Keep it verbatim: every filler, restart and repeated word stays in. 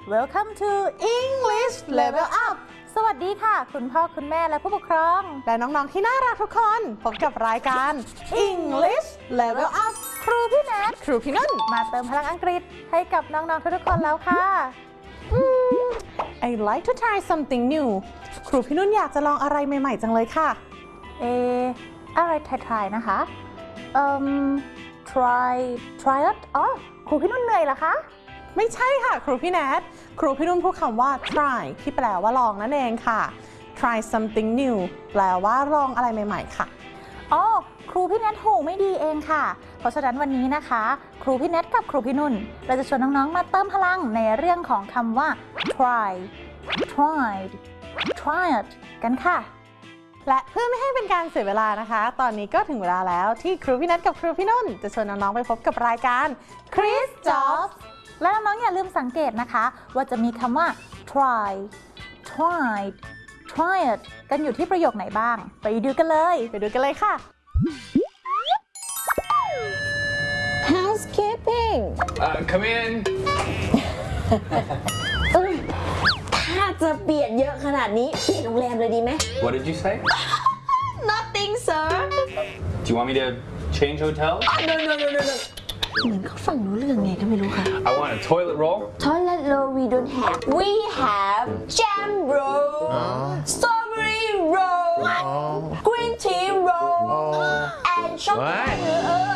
Welcome to English Level Up สวัสดีค่ะคุณพ่อคุณแม่และผู้ปกครองและน้องๆที่น่ารักทุกคนพบกับรายการ English Level Up ครูพี่แนทครูพี่นุ่นมาเติมพลังอังกฤษให้กับน้องๆทุกๆคนแล้วค่ะ I like to try something new ครูพี่นุ่นอยากจะลองอะไรใหม่ๆจังเลยค่ะเออะไร try นะคะเอ่อ try try it อ๋อครูพี่นุ่นเหนื่อยเหรอคะไม่ใช่ค่ะครูพี่แนทครูพี่นุ่นพูดคำว่า try ที่แปลว่าลองนั่นเองค่ะ try something new แปลว่าลองอะไรใหม่ๆค่ะอ๋อครูพี่แนทหูไม่ดีเองค่ะเพราะฉะนั้นวันนี้นะคะครูพี่แนทกับครูพี่นุ่นเราจะชวนน้องๆมาเติมพลังในเรื่องของคำว่า try tried tried กันค่ะและเพื่อไม่ให้เป็นการเสียเวลานะคะตอนนี้ก็ถึงเวลาแล้วที่ครูพี่นัทกับครูพี่นุ่นจะชวนน้องๆไปพบกับรายการ Chris Jobs และน้องๆอย่าลืมสังเกตนะคะว่าจะมีคำว่า try tried tried กันอยู่ที่ประโยคไหนบ้างไปดูกันเลยไปดูกันเลยค่ะ Housekeeping uh, come in ถ้าจะเปลี่ยนเยอะขนาดนี้เปลี่ยนโรงแรมเลยดีไหม What did you say? Nothing sir Do you want me to change hotels? No no no no no เหมือนเขาฟังรู้เรื่องไงก็ไม่รู้ค่ะ I want a toilet roll. Toilet roll we don't have We have jam roll strawberry roll green tea roll and chocolate